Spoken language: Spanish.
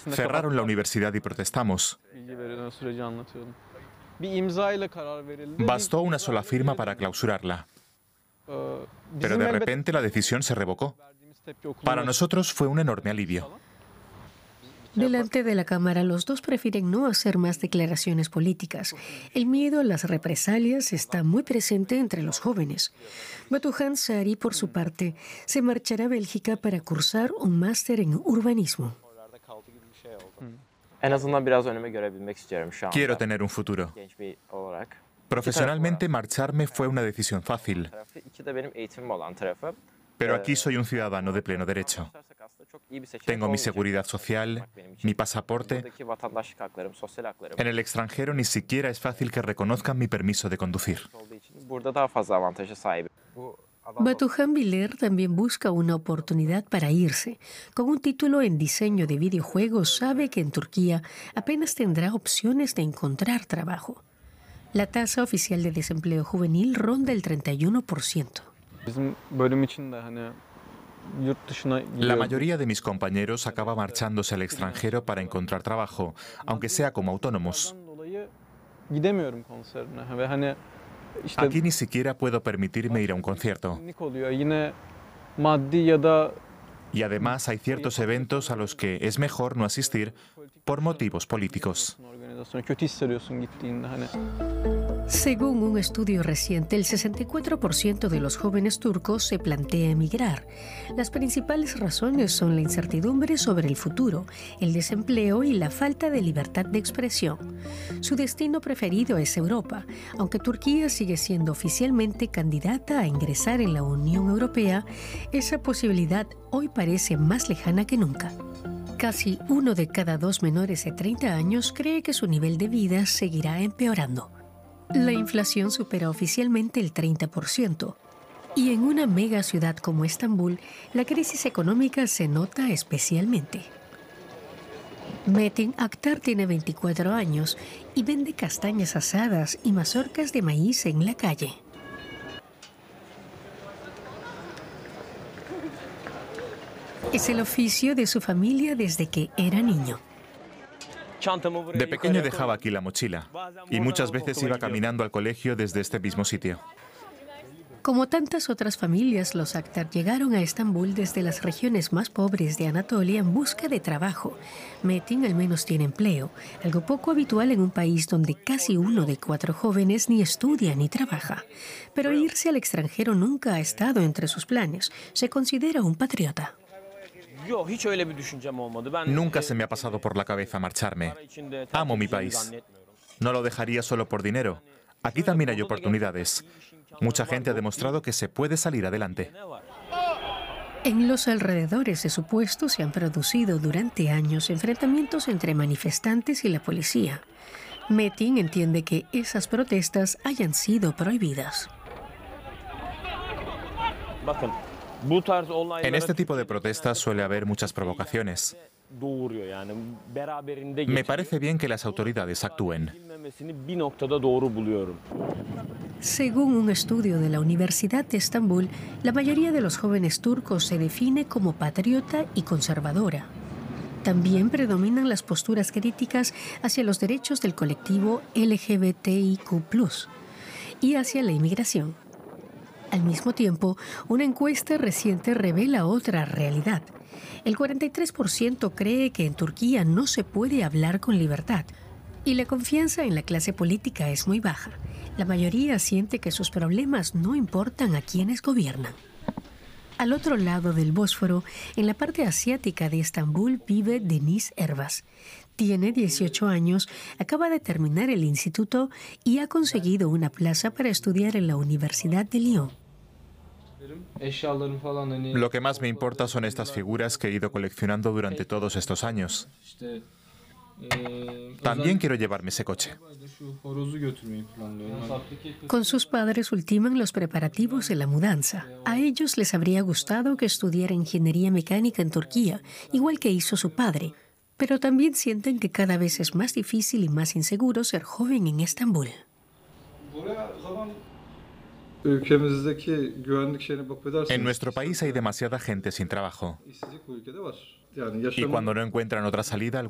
Cerraron la universidad y protestamos. Bastó una sola firma para clausurarla. Pero de repente la decisión se revocó. Para nosotros fue un enorme alivio. Delante de la Cámara, los dos prefieren no hacer más declaraciones políticas. El miedo a las represalias está muy presente entre los jóvenes. Batuhan Sari, por su parte, se marchará a Bélgica para cursar un máster en urbanismo. Quiero tener un futuro. Profesionalmente, marcharme fue una decisión fácil. Pero aquí soy un ciudadano de pleno derecho. Tengo mi seguridad social, mi pasaporte. En el extranjero ni siquiera es fácil que reconozcan mi permiso de conducir. Batuhan Biller también busca una oportunidad para irse. Con un título en diseño de videojuegos, sabe que en Turquía apenas tendrá opciones de encontrar trabajo. La tasa oficial de desempleo juvenil ronda el 31%. La mayoría de mis compañeros acaba marchándose al extranjero para encontrar trabajo, aunque sea como autónomos. Aquí ni siquiera puedo permitirme ir a un concierto. Y además hay ciertos eventos a los que es mejor no asistir por motivos políticos. Según un estudio reciente, el 64% de los jóvenes turcos se plantea emigrar. Las principales razones son la incertidumbre sobre el futuro, el desempleo y la falta de libertad de expresión. Su destino preferido es Europa, aunque Turquía sigue siendo oficialmente candidata a ingresar en la Unión Europea, esa posibilidad hoy parece más lejana que nunca. Casi 1 de cada 2 menores de 30 años cree que su nivel de vida seguirá empeorando. La inflación supera oficialmente el 30%. Y en una mega ciudad como Estambul, la crisis económica se nota especialmente. Metin Akhtar tiene 24 años y vende castañas asadas y mazorcas de maíz en la calle. Es el oficio de su familia desde que era niño. De pequeño dejaba aquí la mochila y muchas veces iba caminando al colegio desde este mismo sitio. Como tantas otras familias, los Akhtar llegaron a Estambul desde las regiones más pobres de Anatolia en busca de trabajo. Metin al menos tiene empleo, algo poco habitual en un país donde casi 1 de 4 jóvenes ni estudia ni trabaja. Pero irse al extranjero nunca ha estado entre sus planes. Se considera un patriota. Nunca se me ha pasado por la cabeza marcharme. Amo mi país. No lo dejaría solo por dinero. Aquí también hay oportunidades. Mucha gente ha demostrado que se puede salir adelante. En los alrededores de su puesto se han producido durante años enfrentamientos entre manifestantes y la policía. Metin entiende que esas protestas hayan sido prohibidas. En este tipo de protestas suele haber muchas provocaciones. Me parece bien que las autoridades actúen. Según un estudio de la Universidad de Estambul, la mayoría de los jóvenes turcos se define como patriota y conservadora. También predominan las posturas críticas hacia los derechos del colectivo LGBTIQ+, y hacia la inmigración. Al mismo tiempo, una encuesta reciente revela otra realidad. El 43% cree que en Turquía no se puede hablar con libertad y la confianza en la clase política es muy baja. La mayoría siente que sus problemas no importan a quienes gobiernan. Al otro lado del Bósforo, en la parte asiática de Estambul, vive Deniz Erbas. Tiene 18 años, acaba de terminar el instituto y ha conseguido una plaza para estudiar en la Universidad de Lyon. Lo que más me importa son estas figuras que he ido coleccionando durante todos estos años. También quiero llevarme ese coche. Con sus padres ultiman los preparativos de la mudanza. A ellos les habría gustado que estudiara ingeniería mecánica en Turquía, igual que hizo su padre. Pero también sienten que cada vez es más difícil y más inseguro ser joven en Estambul. En nuestro país hay demasiada gente sin trabajo. Y cuando no encuentran otra salida,